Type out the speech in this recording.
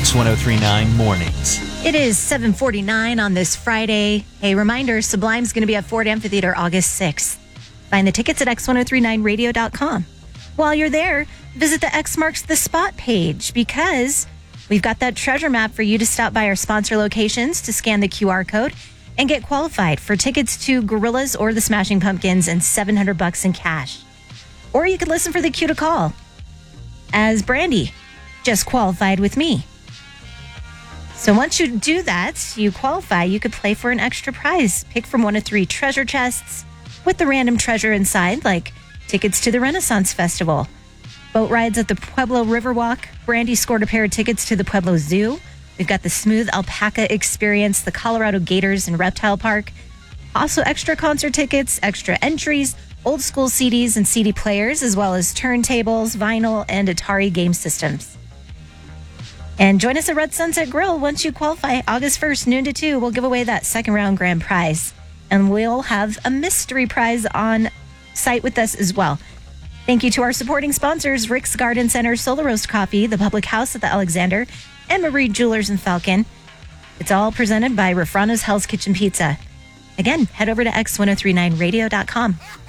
X1039 Mornings. It is 7:49 on this Friday. A reminder, Sublime's going to be at Ford Amphitheater August 6th. Find the tickets at x1039radio.com. While you're there, visit the X Marks the Spot page because we've got that treasure map for you to stop by our sponsor locations to scan the QR code and get qualified for tickets to Gorillaz or the Smashing Pumpkins and $700 in cash. Or you could listen for the cue to call, as Brandy just qualified with me. So once you do that, you qualify, you could play for an extra prize. Pick from one of 3 treasure chests with the random treasure inside, like tickets to the Renaissance Festival, boat rides at the Pueblo Riverwalk. Brandy scored a pair of tickets to the Pueblo Zoo. We've got the Smooth Alpaca Experience, the Colorado Gators and Reptile Park. Also extra concert tickets, extra entries, old school CDs and CD players, as well as turntables, vinyl, and Atari game systems. And join us at Red Sunset Grill once you qualify. August 1st, noon to 2, we'll give away that second round grand prize. And we'll have a mystery prize on site with us as well. Thank you to our supporting sponsors, Rick's Garden Center, Solar Roast Coffee, the Public House at the Alexander, and Marie Jewelers in Falcon. It's all presented by Refrano's Hell's Kitchen Pizza. Again, head over to x1039radio.com.